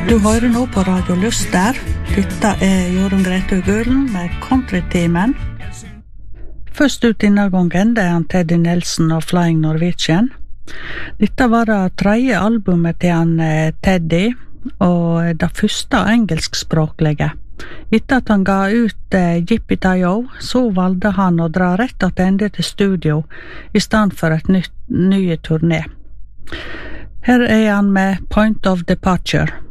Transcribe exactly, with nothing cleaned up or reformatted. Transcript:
Du hører nå på Radio Lyster. Dette er Jorunn Grete Gulen med Country-timen. Først ut denne gangen, det er han Teddy Nelson og Flying Norwegian. Dette var det tredje albumet til han Teddy, og det første engelskspråklige. Etter at han ga ut eh, Yippee-Di-Yo, så valgte han å dra rett tilbake til studio i stedet for et nytt nye turné. Her er han med Point of Departure.